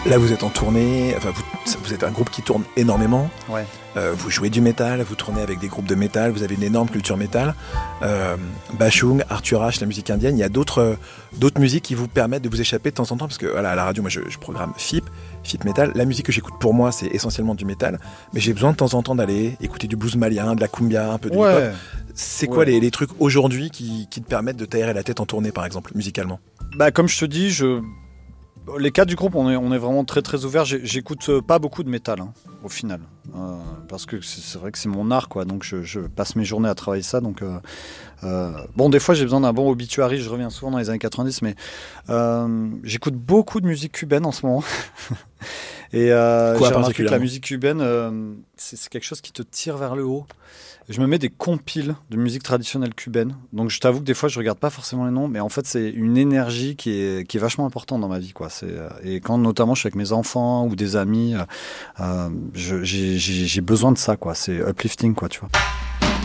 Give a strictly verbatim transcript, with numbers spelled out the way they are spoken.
Là, vous êtes en tournée, enfin, vous, vous êtes un groupe qui tourne énormément. Ouais. Euh, vous jouez du métal, vous tournez avec des groupes de métal, vous avez une énorme culture métal. Euh, Bashung, Arthur H, la musique indienne. Il y a d'autres, euh, d'autres musiques qui vous permettent de vous échapper de temps en temps, parce que voilà, à la radio, moi, je, je programme F I P, F I P Metal. La musique que j'écoute pour moi, c'est essentiellement du métal, mais j'ai besoin de temps en temps d'aller écouter du blues malien, de la cumbia, un peu de ouais. hip-hop. C'est quoi ouais. les, les trucs aujourd'hui qui, qui te permettent de t'aérer la tête en tournée, par exemple, musicalement? Bah, comme je te dis, je... les quatre du groupe, on est, on est vraiment très très ouverts. J'écoute pas beaucoup de métal, hein, au final. Euh, parce que c'est vrai que c'est mon art, quoi. Donc je, je passe mes journées à travailler ça. Donc, euh, euh, bon, des fois j'ai besoin d'un bon obituary. Je reviens souvent dans les années quatre-vingt-dix, mais euh, j'écoute beaucoup de musique cubaine en ce moment. Et euh, j'ai remarqué que la musique cubaine, euh, c'est quelque chose qui te tire vers le haut. Je me mets des compiles de musique traditionnelle cubaine. Donc je t'avoue que des fois je regarde pas forcément les noms, mais en fait c'est une énergie qui est, qui est vachement importante dans ma vie, quoi. C'est, et quand notamment je suis avec mes enfants ou des amis, euh, j'ai, j'ai, j'ai besoin de ça, quoi. C'est uplifting, quoi, tu vois.